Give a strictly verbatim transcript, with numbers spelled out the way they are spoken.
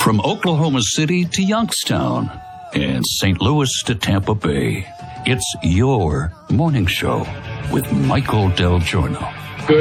From Oklahoma City to Youngstown and Saint Louis to Tampa Bay, it's your morning show with Michael Del Giorno.